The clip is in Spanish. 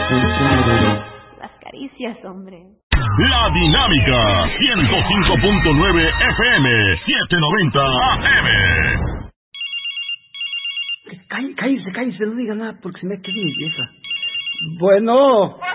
Las caricias, hombre. La Dinámica, 105.9 FM, 790 AM. Cállese, no diga nada porque se me queda mi vieja. Bueno.